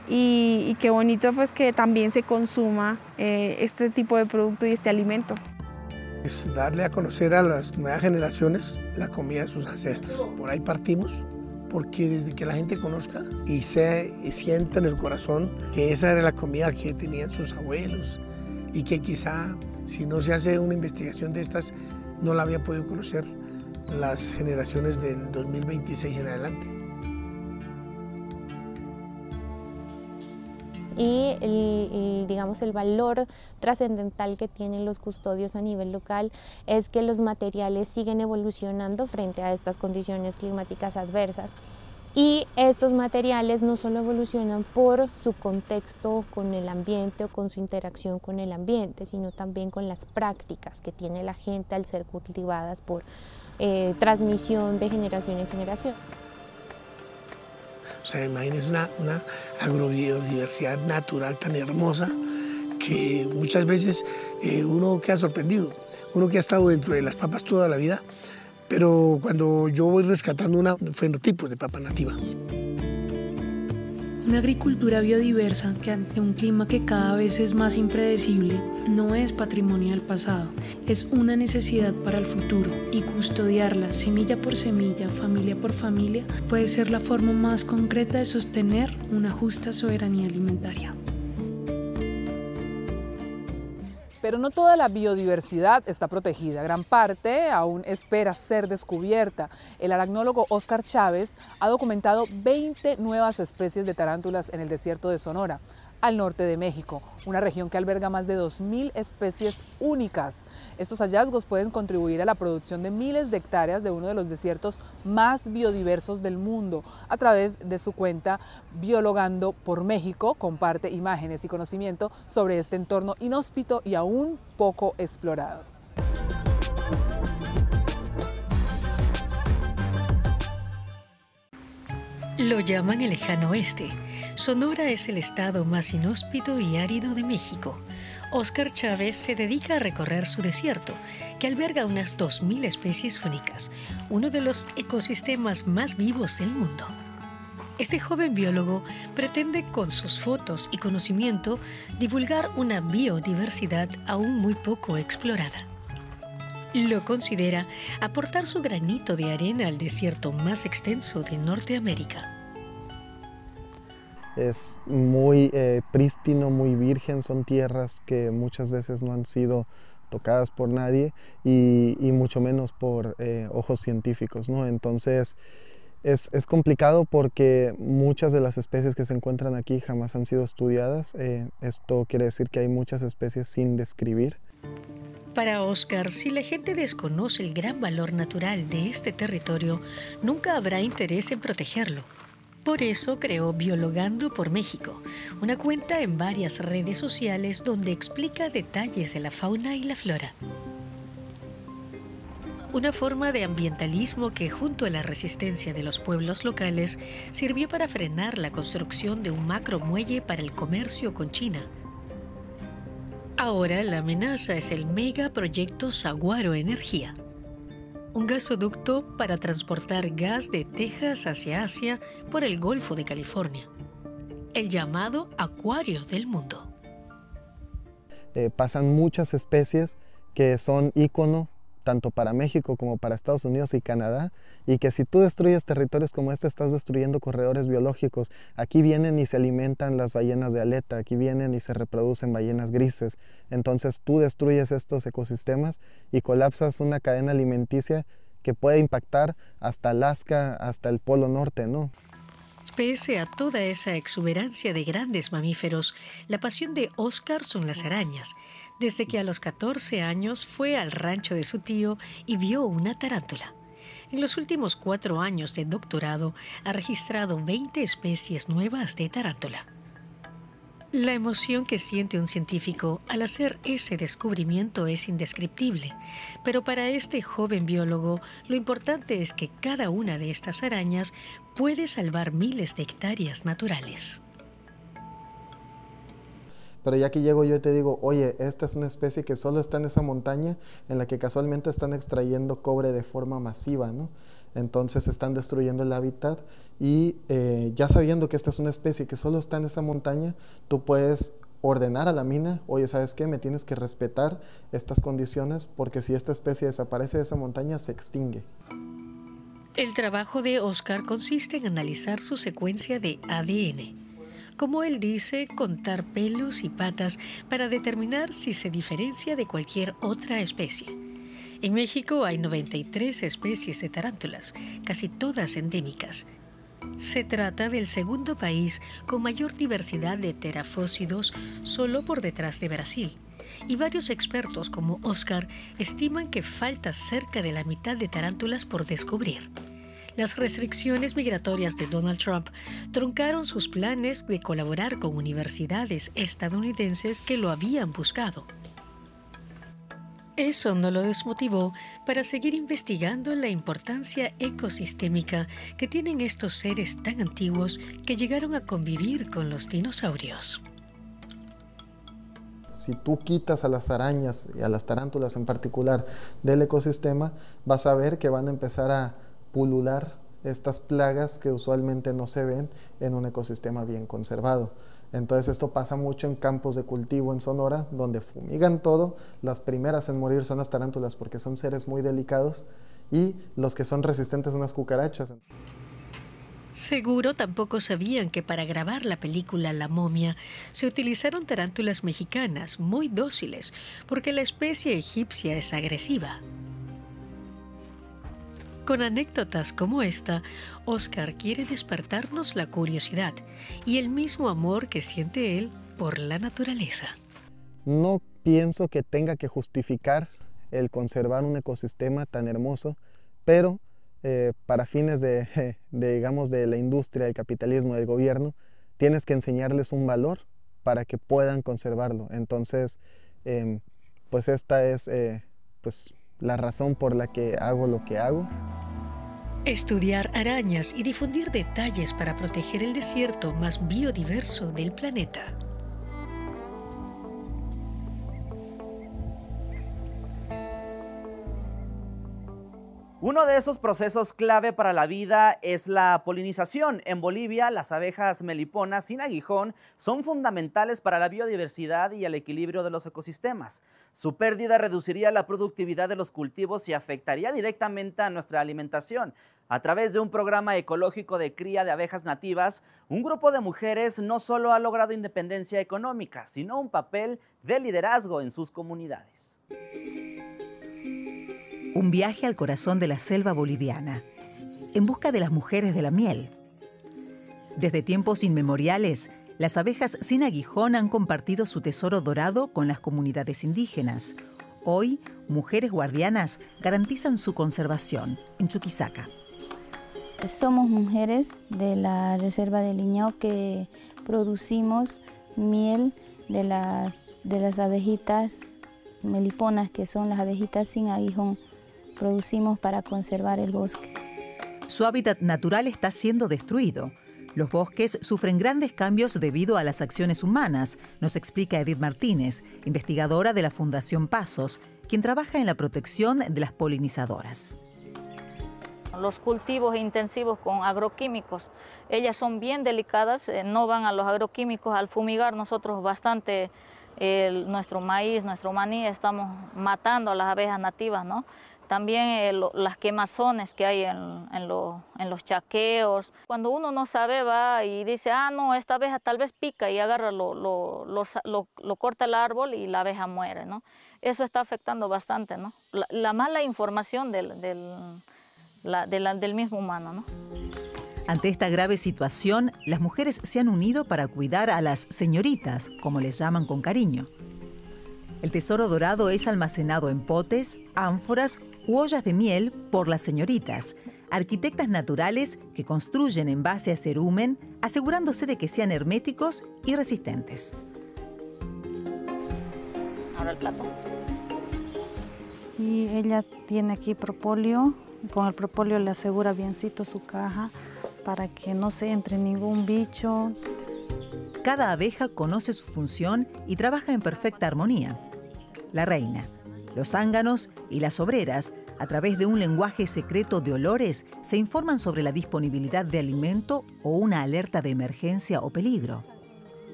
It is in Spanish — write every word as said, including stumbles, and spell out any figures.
y, y qué bonito pues que también se consuma eh, este tipo de producto y este alimento. Es darle a conocer a las nuevas generaciones la comida de sus ancestros. Por ahí partimos, porque desde que la gente conozca y, se, y sienta en el corazón que esa era la comida que tenían sus abuelos y que quizá si no se hace una investigación de estas no la había podido conocer las generaciones del dos mil veintiséis en adelante. Y el, el, digamos, el valor trascendental que tienen los custodios a nivel local es que los materiales siguen evolucionando frente a estas condiciones climáticas adversas. Y estos materiales no solo evolucionan por su contexto con el ambiente o con su interacción con el ambiente, sino también con las prácticas que tiene la gente al ser cultivadas por eh, transmisión de generación en generación. O sea, imagínense una, una agrobiodiversidad natural tan hermosa que muchas veces eh, uno queda sorprendido. Uno que ha estado dentro de las papas toda la vida, pero cuando yo voy rescatando una fenotipos de papa nativa. Una agricultura biodiversa que ante un clima que cada vez es más impredecible no es patrimonio del pasado, es una necesidad para el futuro y custodiarla semilla por semilla, familia por familia, puede ser la forma más concreta de sostener una justa soberanía alimentaria. Pero no toda la biodiversidad está protegida, gran parte aún espera ser descubierta. El aracnólogo Óscar Chávez ha documentado veinte nuevas especies de tarántulas en el desierto de Sonora, al norte de México, una región que alberga más de dos mil especies únicas. Estos hallazgos pueden contribuir a la producción de miles de hectáreas de uno de los desiertos más biodiversos del mundo. A través de su cuenta Biologando por México, comparte imágenes y conocimiento sobre este entorno inhóspito y aún poco explorado. Lo llaman el lejano oeste. Sonora es el estado más inhóspito y árido de México. Óscar Chávez se dedica a recorrer su desierto, que alberga unas dos mil especies únicas, uno de los ecosistemas más vivos del mundo. Este joven biólogo pretende, con sus fotos y conocimiento, divulgar una biodiversidad aún muy poco explorada. Lo considera aportar su granito de arena al desierto más extenso de Norteamérica. Es muy eh, prístino, muy virgen, son tierras que muchas veces no han sido tocadas por nadie y, y mucho menos por eh, ojos científicos, ¿no? Entonces es, es complicado porque muchas de las especies que se encuentran aquí jamás han sido estudiadas. Eh, esto quiere decir que hay muchas especies sin describir. Para Óscar, si la gente desconoce el gran valor natural de este territorio, nunca habrá interés en protegerlo. Por eso creó Biologando por México, una cuenta en varias redes sociales donde explica detalles de la fauna y la flora. Una forma de ambientalismo que, junto a la resistencia de los pueblos locales, sirvió para frenar la construcción de un macromuelle para el comercio con China. Ahora la amenaza es el megaproyecto Saguaro Energía, un gasoducto para transportar gas de Texas hacia Asia por el Golfo de California, el llamado acuario del mundo. Eh, pasan muchas especies que son ícono tanto para México como para Estados Unidos y Canadá, y que si tú destruyes territorios como este, estás destruyendo corredores biológicos. Aquí vienen y se alimentan las ballenas de aleta, aquí vienen y se reproducen ballenas grises. Entonces tú destruyes estos ecosistemas y colapsas una cadena alimenticia que puede impactar hasta Alaska, hasta el Polo Norte, ¿no? Pese a toda esa exuberancia de grandes mamíferos, la pasión de Óscar son las arañas. Desde que a los catorce años fue al rancho de su tío y vio una tarántula. En los últimos cuatro años de doctorado ha registrado veinte especies nuevas de tarántula. La emoción que siente un científico al hacer ese descubrimiento es indescriptible, pero para este joven biólogo lo importante es que cada una de estas arañas puede salvar miles de hectáreas naturales. Pero ya que llego yo y te digo, oye, esta es una especie que solo está en esa montaña en la que casualmente están extrayendo cobre de forma masiva, ¿no? Entonces están destruyendo el hábitat y eh, ya sabiendo que esta es una especie que solo está en esa montaña, tú puedes ordenar a la mina, oye, ¿sabes qué? Me tienes que respetar estas condiciones porque si esta especie desaparece de esa montaña, se extingue. El trabajo de Óscar consiste en analizar su secuencia de A D N. Como él dice, contar pelos y patas para determinar si se diferencia de cualquier otra especie. En México hay noventa y tres especies de tarántulas, casi todas endémicas. Se trata del segundo país con mayor diversidad de terafósidos, solo por detrás de Brasil. Y varios expertos como Óscar estiman que falta cerca de la mitad de tarántulas por descubrir. Las restricciones migratorias de Donald Trump truncaron sus planes de colaborar con universidades estadounidenses que lo habían buscado. Eso no lo desmotivó para seguir investigando la importancia ecosistémica que tienen estos seres tan antiguos que llegaron a convivir con los dinosaurios. Si tú quitas a las arañas y a las tarántulas en particular del ecosistema, vas a ver que van a empezar a pulular estas plagas que usualmente no se ven en un ecosistema bien conservado. Entonces esto pasa mucho en campos de cultivo en Sonora, donde fumigan todo. Las primeras en morir son las tarántulas porque son seres muy delicados y los que son resistentes son las cucarachas. Seguro tampoco sabían que para grabar la película La momia se utilizaron tarántulas mexicanas muy dóciles porque la especie egipcia es agresiva. Con anécdotas como esta, Óscar quiere despertarnos la curiosidad y el mismo amor que siente él por la naturaleza. No pienso que tenga que justificar el conservar un ecosistema tan hermoso, pero eh, para fines de, de, digamos, de la industria, del capitalismo, del gobierno, tienes que enseñarles un valor para que puedan conservarlo. Entonces, eh, pues esta es eh, pues, la razón por la que hago lo que hago. Estudiar arañas y difundir detalles para proteger el desierto más biodiverso del planeta. Uno de esos procesos clave para la vida es la polinización. En Bolivia, las abejas meliponas sin aguijón son fundamentales para la biodiversidad y el equilibrio de los ecosistemas. Su pérdida reduciría la productividad de los cultivos y afectaría directamente a nuestra alimentación. A través de un programa ecológico de cría de abejas nativas, un grupo de mujeres no solo ha logrado independencia económica, sino un papel de liderazgo en sus comunidades. Un viaje al corazón de la selva boliviana, en busca de las mujeres de la miel. Desde tiempos inmemoriales, las abejas sin aguijón han compartido su tesoro dorado con las comunidades indígenas. Hoy, mujeres guardianas garantizan su conservación en Chuquisaca. Somos mujeres de la Reserva de Liñao que producimos miel de, la, de las abejitas meliponas, que son las abejitas sin aguijón. Producimos para conservar el bosque. Su hábitat natural está siendo destruido. Los bosques sufren grandes cambios debido a las acciones humanas, nos explica Edith Martínez, investigadora de la Fundación Pasos, quien trabaja en la protección de las polinizadoras. Los cultivos intensivos con agroquímicos, ellas son bien delicadas, eh, no van a los agroquímicos. Al fumigar nosotros bastante eh, nuestro maíz, nuestro maní, estamos matando a las abejas nativas, ¿no? También eh, lo, las quemazones que hay en, en, lo, en los chaqueos. Cuando uno no sabe, va y dice, ah, no, esta abeja tal vez pica y agarra, lo, lo, lo, lo, lo corta el árbol y la abeja muere, ¿no? Eso está afectando bastante, ¿no? La, la mala información del, del, la, de la, del mismo humano, ¿no? Ante esta grave situación, las mujeres se han unido para cuidar a las señoritas, como les llaman con cariño. El tesoro dorado es almacenado en potes, ánforas u ollas de miel por las señoritas, arquitectas naturales que construyen en base a cerumen, asegurándose de que sean herméticos y resistentes. Ahora el plato. Y ella tiene aquí propóleo, con el propóleo le asegura biencito su caja para que no se entre ningún bicho. cada abeja conoce su función y trabaja en perfecta armonía. La reina, los zánganos y las obreras, a través de un lenguaje secreto de olores, se informan sobre la disponibilidad de alimento o una alerta de emergencia o peligro.